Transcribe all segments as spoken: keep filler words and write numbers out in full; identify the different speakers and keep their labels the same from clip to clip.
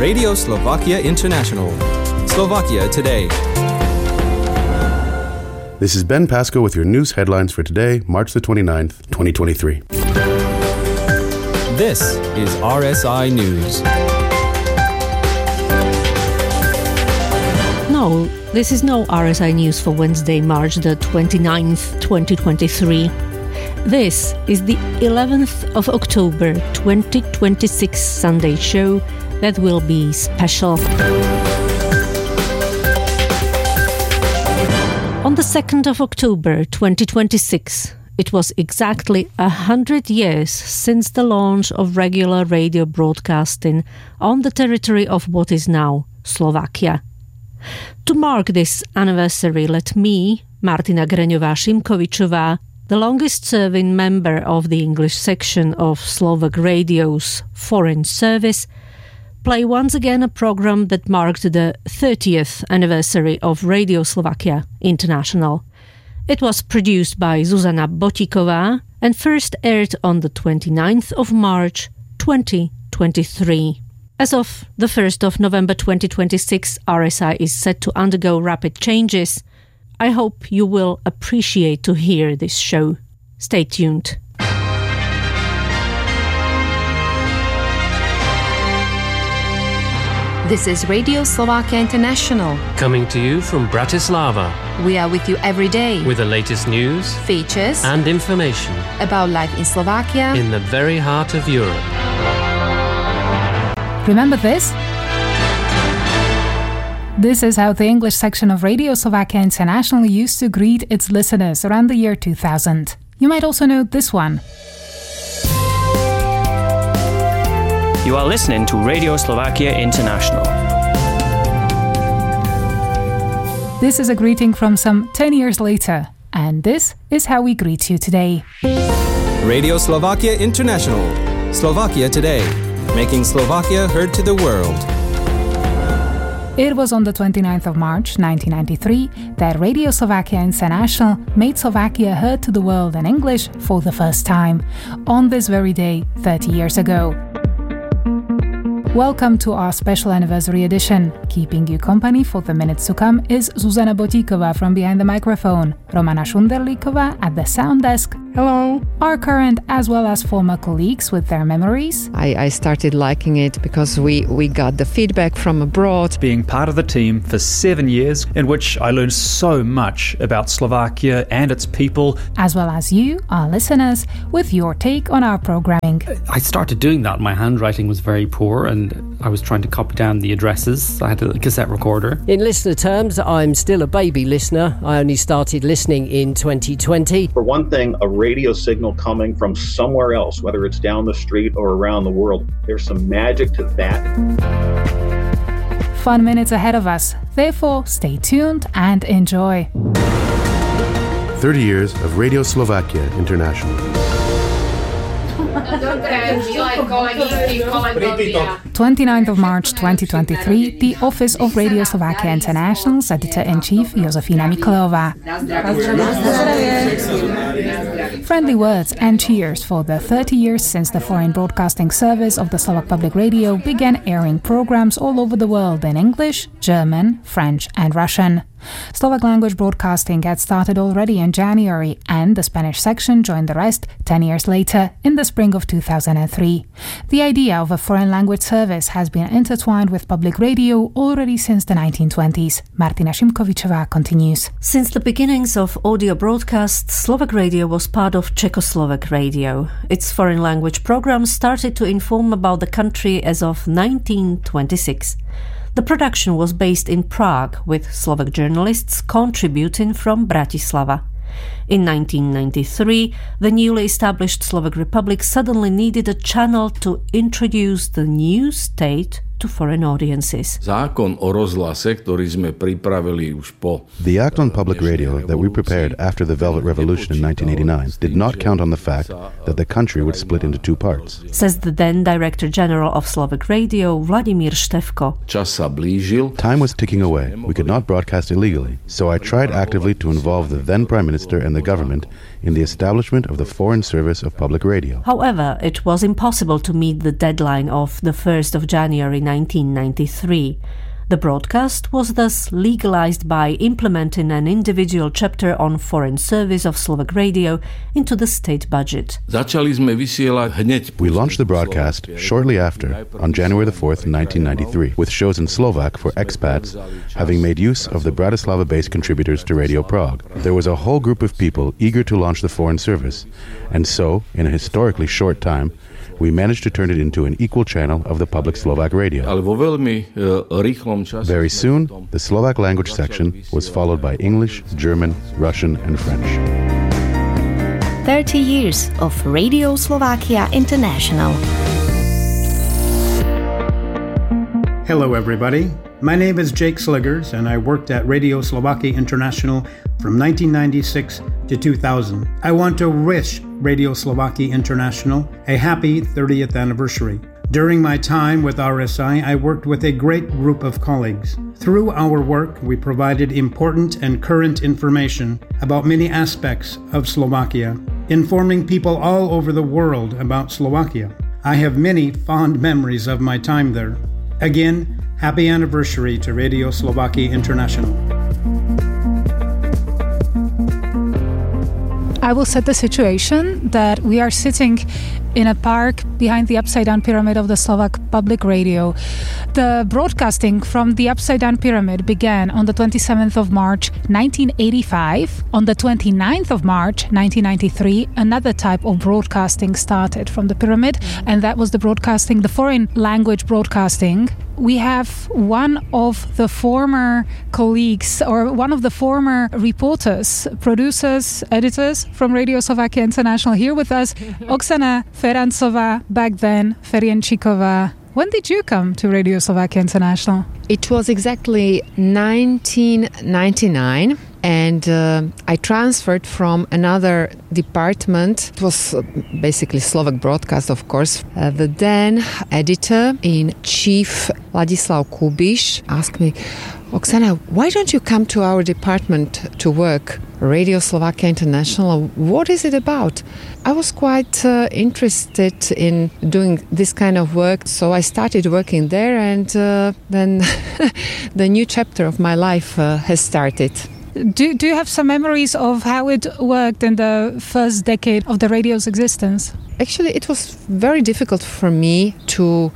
Speaker 1: Radio Slovakia International. Slovakia Today.
Speaker 2: This is Ben Pasco with your news headlines for today, March the twenty-ninth, twenty twenty-three.
Speaker 1: This is R S I News.
Speaker 3: No, this is no R S I News for Wednesday, March the twenty-ninth, twenty twenty-three. This is the eleventh of October, twenty twenty-six Sunday show that will be special. On the second of October, twenty twenty-six, it was exactly a hundred years since the launch of regular radio broadcasting on the territory of what is now Slovakia. To mark this anniversary, let me, Martina Greňová-Šimkovičová, the longest-serving member of the English section of Slovak Radio's Foreign Service, play once again a program that marked the thirtieth anniversary of Radio Slovakia International. It was produced by Zuzana Botíková and first aired on the twenty-ninth of March, twenty twenty-three. As of the first of November twenty twenty-six, R S I is set to undergo rapid changes. I hope you will appreciate to hear this show. Stay tuned.
Speaker 4: This is Radio Slovakia International.
Speaker 5: Coming to you from Bratislava.
Speaker 4: We are with you every day.
Speaker 5: With the latest news,
Speaker 4: features,
Speaker 5: and information
Speaker 4: about life in Slovakia,
Speaker 5: in the very heart of Europe.
Speaker 6: Remember this? This is how the English section of Radio Slovakia International used to greet its listeners around the year two thousand. You might also know this one.
Speaker 7: You are listening to Radio Slovakia International.
Speaker 6: This is a greeting from some ten years later, and this is how we greet you today.
Speaker 1: Radio Slovakia International. Slovakia Today. Making Slovakia heard to the world.
Speaker 6: It was on the twenty-ninth of March nineteen ninety-three that Radio Slovakia International made Slovakia heard to the world in English for the first time, on this very day thirty years ago. Welcome to our special anniversary edition. Keeping you company for the minutes to come is Zuzana Botíková from behind the microphone, Romana Šunderlíková at the sound desk.
Speaker 8: Hello.
Speaker 6: Our current as well as former colleagues with their memories.
Speaker 8: I, I started liking it because we, we got the feedback from abroad.
Speaker 9: Being part of the team for seven years in which I learned so much about Slovakia and its people.
Speaker 6: As well as you, our listeners, with your take on our programming.
Speaker 10: I started doing that. My handwriting was very poor and I was trying to copy down the addresses. I had a cassette recorder.
Speaker 11: In listener terms, I'm still a baby listener. I only started listening in twenty twenty.
Speaker 12: For one thing, a radio signal coming from somewhere else, whether it's down the street or around the world, there's some magic to that.
Speaker 6: Fun minutes ahead of us. Therefore, stay tuned and enjoy.
Speaker 2: thirty years of Radio Slovakia International.
Speaker 6: twenty-ninth of March twenty twenty-three, the Office of Radio Slovakia International's Editor-in-Chief Josefina Miklejová. Friendly words and cheers for the thirty years since the Foreign Broadcasting Service of the Slovak Public Radio began airing programs all over the world in English, German, French and Russian. Slovak language broadcasting had started already in January, and the Spanish section joined the rest ten years later, in the spring of two thousand three. The idea of a foreign language service has been intertwined with public radio already since the nineteen twenties. Martina Šimkovičová continues.
Speaker 3: Since the beginnings of audio broadcasts, Slovak radio was part of Czechoslovak radio. Its foreign language programs started to inform about the country as of nineteen twenty-six. The production was based in Prague, with Slovak journalists contributing from Bratislava. In nineteen ninety-three, the newly established Slovak Republic suddenly needed a channel to introduce the new state to foreign audiences.
Speaker 13: Zákon o rozhlase, ktorý sme pripravili už po
Speaker 2: The Act on Public Radio that we prepared after the Velvet Revolution in nineteen eighty-nine did not count on the fact that the country would split into two parts,
Speaker 3: says the then Director General of Slovak Radio, Vladimír Štefko.
Speaker 13: Čas sa blížil.
Speaker 2: Time was ticking away. We could not broadcast illegally, so I tried actively to involve the then Prime Minister and the government in the establishment of the Foreign Service of Public Radio.
Speaker 3: However, it was impossible to meet the deadline of the first of January nineteen nineteen ninety-three. The broadcast was thus legalized by implementing an individual chapter on foreign service of Slovak radio into the state budget.
Speaker 2: We launched the broadcast shortly after, on January the fourth, nineteen ninety-three, with shows in Slovak for expats, having made use of the Bratislava-based contributors to Radio Prague. There was a whole group of people eager to launch the foreign service, and so, in a historically short time, we managed to turn it into an equal channel of the public Slovak radio. Very soon, the Slovak language section was followed by English, German, Russian, and French.
Speaker 14: thirty years of Radio Slovakia International.
Speaker 15: Hello, everybody. My name is Jake Sliggers, and I worked at Radio Slovakia International from nineteen ninety-six to two thousand. I want to wish Radio Slovakia International a happy thirtieth anniversary. During my time with R S I, I worked with a great group of colleagues. Through our work, we provided important and current information about many aspects of Slovakia, informing people all over the world about Slovakia. I have many fond memories of my time there. Again, happy anniversary to Radio Slovakia International.
Speaker 6: I will set the situation that we are sitting in a park behind the upside-down pyramid of the Slovak Public Radio. The broadcasting from the upside-down pyramid began on the twenty-seventh of March nineteen eighty-five. On the twenty-ninth of March nineteen ninety-three, another type of broadcasting started from the pyramid, and that was the broadcasting, the foreign language broadcasting. We have one of the former colleagues or one of the former reporters, producers, editors from Radio Slovakia International here with us, Oksana Ferancová, back then Ferjenčíková. When did you come to Radio Slovakia International?
Speaker 8: It was exactly nineteen ninety-nine. And uh, I transferred from another department. It was uh, basically Slovak broadcast, of course. Uh, the then editor-in-chief, Ladislav Kubiš, asked me, Oksana, why don't you come to our department to work? Radio Slovakia International, what is it about? I was quite uh, interested in doing this kind of work, so I started working there, and uh, then the new chapter of my life uh, has started.
Speaker 6: Do, do you have some memories of how it worked in the first decade of the radio's existence?
Speaker 8: Actually, it was very difficult for me to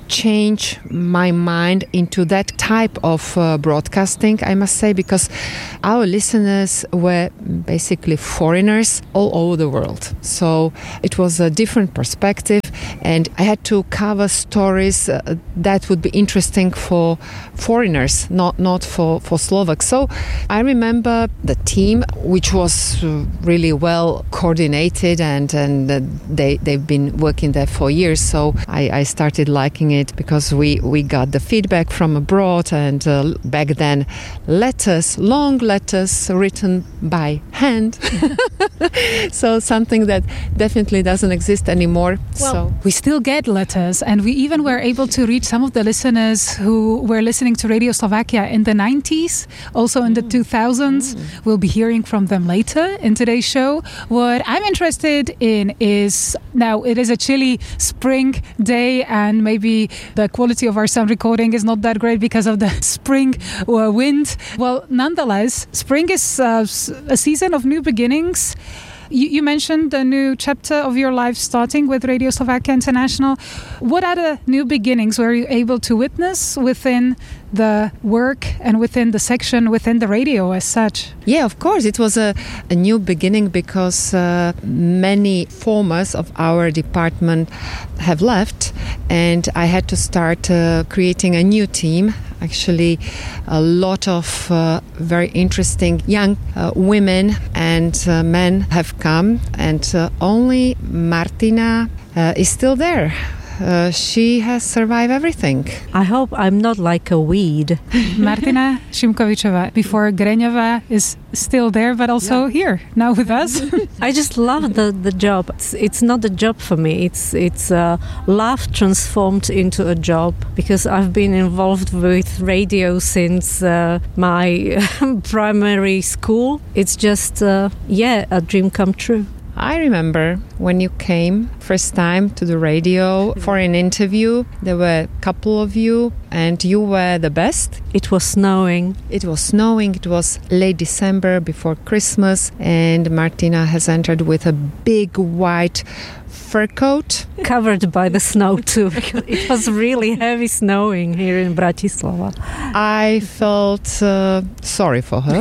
Speaker 8: change my mind into that type of uh, broadcasting, I must say, because our listeners were basically foreigners all over the world. So it was a different perspective, and I had to cover stories uh, that would be interesting for foreigners, not, not for, for Slovaks. So I remember the team, which was uh, really well coordinated, and, and uh, they, they've been working there for years. So I, I started liking it because we, we got the feedback from abroad, and uh, back then letters, long letters written by hand. So something that definitely doesn't exist anymore.
Speaker 6: Well,
Speaker 8: so
Speaker 6: we still get letters, and we even were able to reach some of the listeners who were listening to Radio Slovakia in the nineties, also in the two thousands. Mm. We'll be hearing from them later in today's show. What I'm interested in is, now it is a chilly spring day, and maybe the quality of our sound recording is not that great because of the spring uh, wind. Well, nonetheless, spring is uh, a season of new beginnings. You, you mentioned a new chapter of your life starting with Radio Slovakia International. What other new beginnings were you able to witness within the work and within the section, within the radio as such?
Speaker 8: Yeah, of course. It was a, a new beginning because uh, many formers of our department have left, and I had to start uh, creating a new team. Actually, a lot of uh, very interesting young uh, women and uh, men have come, and uh, only Martina uh, is still there. Uh, she has survived everything.
Speaker 3: I hope I'm not like a weed.
Speaker 6: Martina Šimkovičová, before Greňová, is still there, but also yeah. here, now with us.
Speaker 3: I just love the, the job. It's, it's not a job for me. It's it's uh, love transformed into a job, because I've been involved with radio since uh, my primary school. It's just, uh, yeah, a dream come true.
Speaker 8: I remember when you came first time to the radio for an interview. There were a couple of you and you were the best.
Speaker 3: It was snowing.
Speaker 8: It was snowing. It was late December before Christmas, and Martina has entered with a big white fur coat.
Speaker 3: Covered by the snow too. It was really heavy snowing here in Bratislava.
Speaker 8: I felt uh, sorry for her.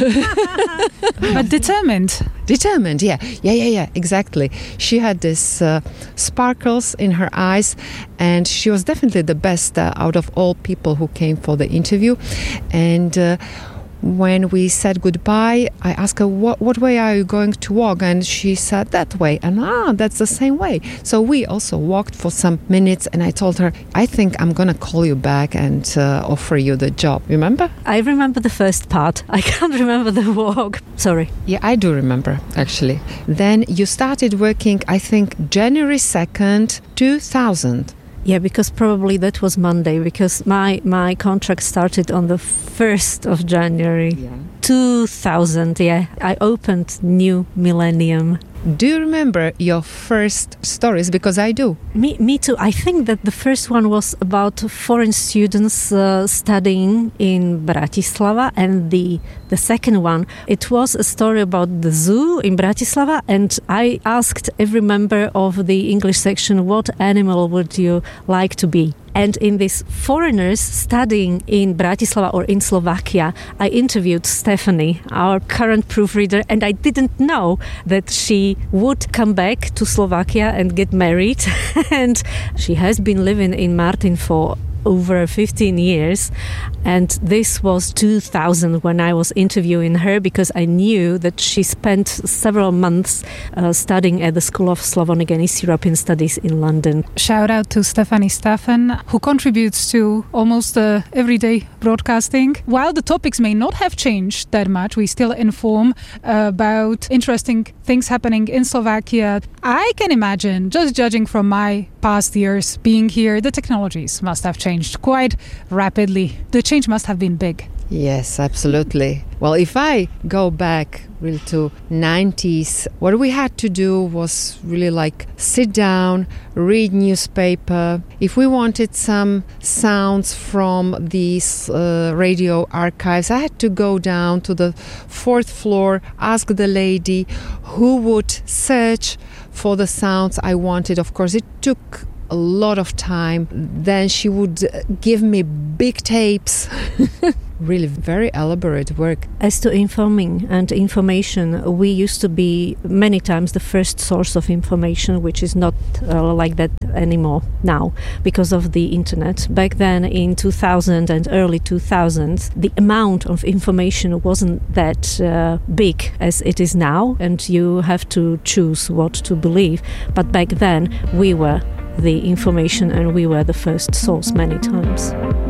Speaker 6: But determined.
Speaker 8: Determined, yeah. Yeah, yeah, yeah, exactly. She had this uh, sparkles in her eyes, and she was definitely the best uh, out of all people who came for the interview. And uh, when we said goodbye, I asked her, what, what way are you going to walk? And she said, that way. And ah, that's the same way. So we also walked for some minutes, and I told her, I think I'm going to call you back and uh, offer you the job. Remember?
Speaker 3: I remember the first part. I can't remember the walk. Sorry.
Speaker 8: Yeah, I do remember, actually. Then you started working, I think, January second, two thousand.
Speaker 3: Yeah, because probably that was Monday, because my, my contract started on the first of January, yeah. two thousand, yeah. I opened New Millennium.
Speaker 8: Do you remember your first stories? Because I do.
Speaker 3: Me, me too. I think that the first one was about foreign students uh, studying in Bratislava, and the the second one, it was a story about the zoo in Bratislava, and I asked every member of the English section, what animal would you like to be? And in these foreigners studying in Bratislava or in Slovakia, I interviewed Stephanie, our current proofreader, and I didn't know that she would come back to Slovakia and get married. And she has been living in Martin for over fifteen years, and this was two thousand when I was interviewing her, because I knew that she spent several months uh, studying at the School of Slavonic and East European Studies in London.
Speaker 6: Shout out to Stephanie Staffen, who contributes to almost uh, everyday broadcasting. While the topics may not have changed that much, we still inform uh, about interesting things happening in Slovakia. I can imagine, just judging from my past years being here, the technologies must have changed quite rapidly. The change must have been big.
Speaker 8: Yes, absolutely. Well, if I go back really to nineties, what we had to do was really like sit down, read newspaper. If we wanted some sounds from these uh, radio archives, I had to go down to the fourth floor, ask the lady who would search for the sounds I wanted. Of course, it took a lot of time. Then she would give me big tapes. Really very elaborate work.
Speaker 3: As to informing and information, we used to be many times the first source of information, which is not uh, like that anymore now because of the internet. Back then in two thousand and early two thousands, the amount of information wasn't that uh, big as it is now, and you have to choose what to believe. But back then we were the information and we were the first source many times.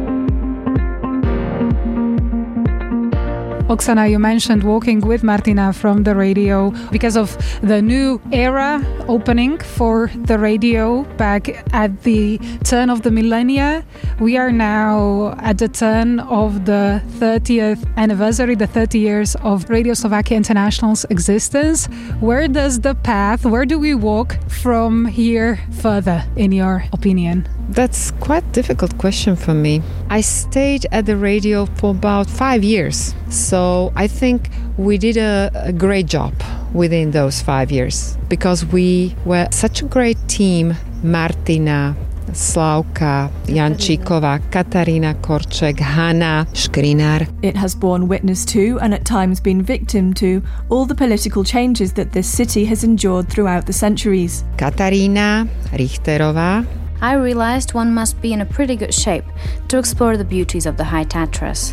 Speaker 6: Oksana, you mentioned walking with Martina from the radio because of the new era opening for the radio back at the turn of the millennia. We are now at the turn of the thirtieth anniversary, the thirty years of Radio Slovakia International's existence. Where does the path, where do we walk from here further, in your opinion?
Speaker 8: That's quite a difficult question for me. I stayed at the radio for about five years. So I think we did a, a great job within those five years because we were such a great team. Martina, Slavka, Jančíková, Katarina Korček, Hanna Škrinar.
Speaker 16: It has borne witness to and at times been victim to all the political changes that this city has endured throughout the centuries.
Speaker 8: Katarina Richterová.
Speaker 17: I realized one must be in a pretty good shape to explore the beauties of the High Tatras.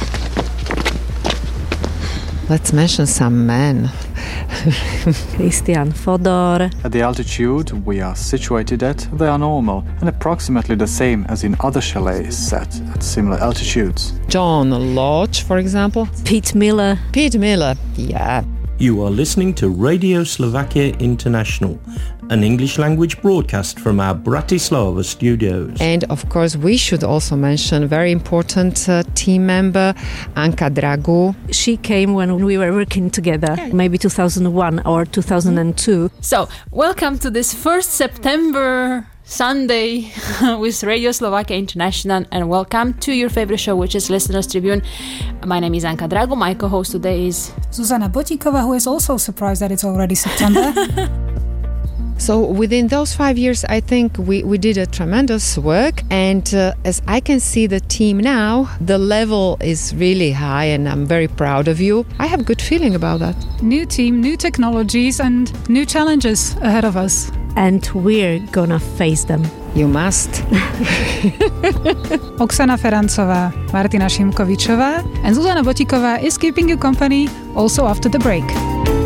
Speaker 8: Let's mention some men.
Speaker 3: Christian Fodor.
Speaker 18: At the altitude we are situated at, they are normal and approximately the same as in other chalets set at similar altitudes.
Speaker 8: John Lodge, for example.
Speaker 3: Pete Miller.
Speaker 8: Pete Miller, yeah.
Speaker 19: You are listening to Radio Slovakia International, an English-language broadcast from our Bratislava studios.
Speaker 8: And of course, we should also mention a very important uh, team member, Anka Dragu.
Speaker 3: She came when we were working together, maybe two thousand one or two thousand two.
Speaker 20: So, welcome to this first September Sunday with Radio Slovakia International, and welcome to your favorite show, which is Listeners Tribune. My name is Anka Dragu. My co-host today is
Speaker 6: Zuzana Botikova, who is also surprised that it's already September.
Speaker 8: So within those five years, I think we, we did a tremendous work. And uh, as I can see the team now, the level is really high and I'm very proud of you. I have a good feeling about that.
Speaker 6: New team, new technologies and new challenges ahead of us.
Speaker 3: And we're gonna face them.
Speaker 8: You must.
Speaker 6: Oksana Ferancová, Martina Šimkovičová and Zuzana Botikova is keeping you company also after the break.